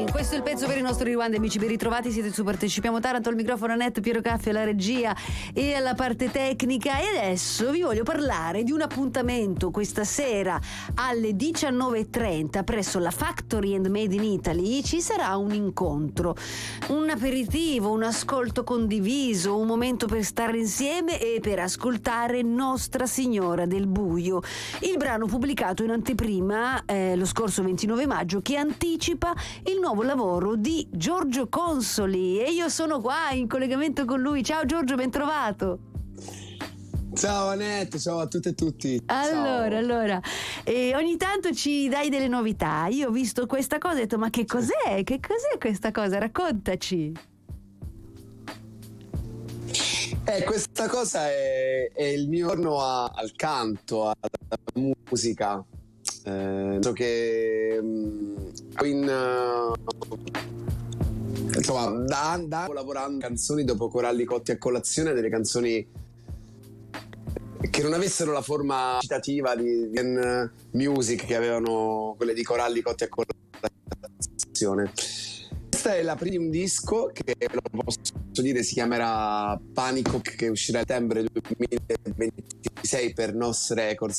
Questo è il pezzo per i nostri Rewind, amici, ben ritrovati, siete su Partecipiamo Taranto, al microfono Annette, Piero Caffio alla regia e alla parte tecnica. E adesso vi voglio parlare di un appuntamento questa sera alle 19:30 presso la Factory and Made in Italy. Ci sarà un incontro, un aperitivo, un ascolto condiviso, un momento per stare insieme e per ascoltare Nostra Signora del Buio, il brano pubblicato in anteprima lo scorso 29 maggio, che anticipa il nuovo lavoro di Giorgio Consoli, e io sono qua in collegamento con lui. Ciao Giorgio, ben trovato. Ciao Annette, ciao a tutte e tutti. Allora, ogni tanto ci dai delle novità. Io ho visto questa cosa e ho detto: ma che cos'è? Che cos'è questa cosa? Raccontaci. Questa cosa è il mio torno al canto, alla musica. So che insomma da anni lavorando canzoni dopo Coralli Cotti a colazione, delle canzoni che non avessero la forma citativa di music che avevano quelle di Coralli Cotti a colazione. Questa è la prima di un disco che, lo posso dire, si chiamerà Panico, che uscirà a settembre 2026 per Nos Records,